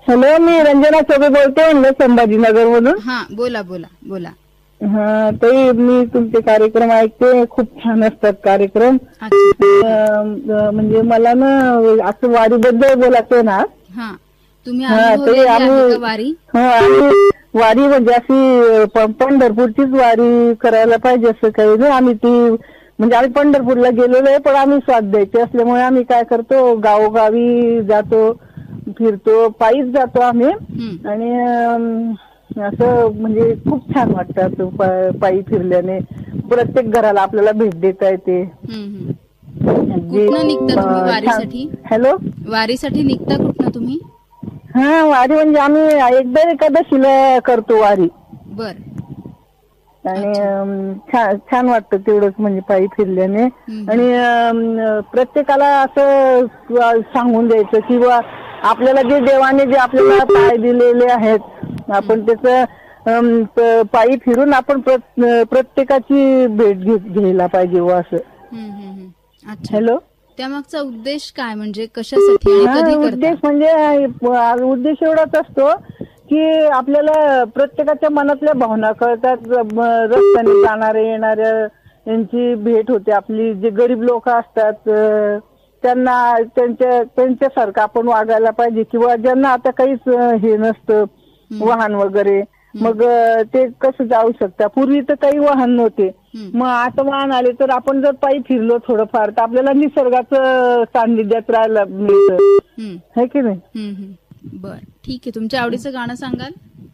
Hello, मी रंजना चौबे बोलते संभाजीनगर मधून. हा, बोला बोला बोला. हा, ते मी तुमचे कार्यक्रम ऐकते, खूप छान असतात कार्यक्रम. म्हणजे मला ना असं वारीबद्दल बोलायचं ना. हा, तुम्ही हा, ते अनुभवलेली आहे का वारी? वारी म्हणजे अशी पंढरपूरचीच वारी करायला पाहिजे असं काही नाही. आम्ही ती म्हणजे आम्ही पंढरपूरला गेलेलो आहे, पण आम्ही स्वाद द्यायचे असल्यामुळे आम्ही काय करतो, गावोगावी जातो, फिरतो, पायीच जातो आम्ही. आणि असं म्हणजे खूप छान वाटतं पायी फिरल्याने. प्रत्येक घराला आपल्याला भेट देता येते. कुठनं निघता तुम्ही वारीसाठी? हॅलो, वारीसाठी निघता कुठनं तुम्ही? हा, वारी म्हणजे आम्ही एकदा एकादशीला करतो वारी. बर. आणि छान वाटतं तेवढंच म्हणजे पायी फिरल्याने. आणि प्रत्येकाला असं सांगून द्यायचं की बा आपल्याला जे देवाने जे आपल्याला पाय दिलेले आहेत, आपण त्याच पायी फिरून आपण प्रत्येकाची भेट घ्यायला पाहिजे व असं. हॅलो, त्यामागचा उद्देश काय, म्हणजे कशासाठी आणि कधी करता? उद्देश म्हणजे उद्देश एवढाच असतो की आपल्याला प्रत्येकाच्या मनातल्या भावना कळतात. रस्त्याने जाणारे येणाऱ्या यांची भेट होते आपली. जे गरीब लोक असतात त्यांना त्यांच्यासारखं आपण वागायला पाहिजे. किंवा ज्यांना आता काहीच हे नसतं, वाहन वगैरे, मग ते कसं जाऊ शकता. पूर्वी तर काही वाहन नव्हते, मग आता वाहन आले, तर आपण जर पायी फिरलो थोडंफार तर आपल्याला निसर्गाचं सान्निध्यात राहायला मिळतं, है की नाही. बर, ठीक आहे. तुमच्या आवडीचं गाणं सांगाल?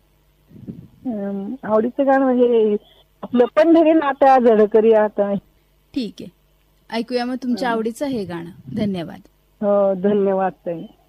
आवडीचं गाणं म्हणजे आपलं पंढरी नाथा झडकरी आता. ठीक आहे, ऐकूया मग तुमच्या आवडीचं हे गाणं. धन्यवाद. हो, धन्यवाद ताई.